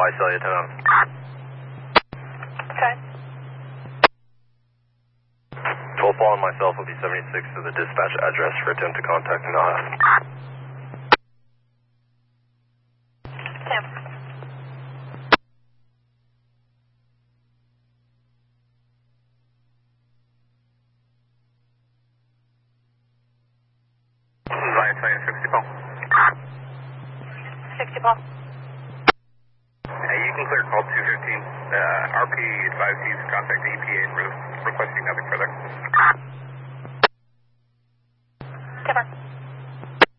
Hawaii Cellular 10 on. Okay. 12 Paul and myself will be 76 to the dispatch address for attempt to contact NADA. Sam. Hawaii Cellular 60 Paul. 60 Paul. Hey, you can clear call 215. RP advised you to contact the EPA requesting nothing further.